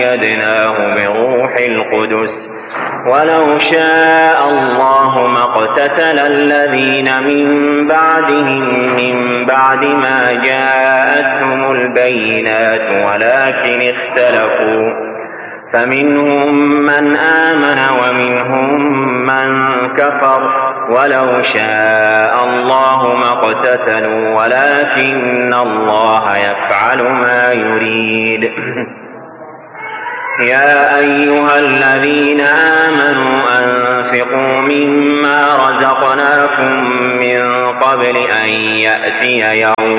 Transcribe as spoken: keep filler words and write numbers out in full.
أيدناه بروح القدس ولو شاء الله ما اقتتل الذين من بعدهم من بعد ما جاءتهم البينات ولكن اختلفوا فمنهم من آمن ومنهم من كفر ولو شاء الله ما اقتتلوا ولكن الله يفعل ما يريد. يا أيها الذين آمنوا أنفقوا مما رزقناكم من قبل أن يأتي يوم